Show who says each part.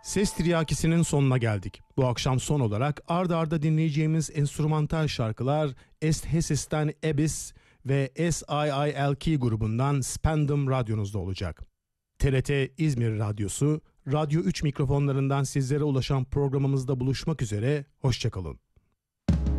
Speaker 1: Ses Tiryakisi'nin sonuna geldik. Bu akşam son olarak arda arda dinleyeceğimiz enstrümantal şarkılar Est Hessis'ten Abyss ve SIILK grubundan Spandam radyonuzda olacak. TRT İzmir Radyosu, Radyo 3 mikrofonlarından sizlere ulaşan programımızda buluşmak üzere, hoşçakalın.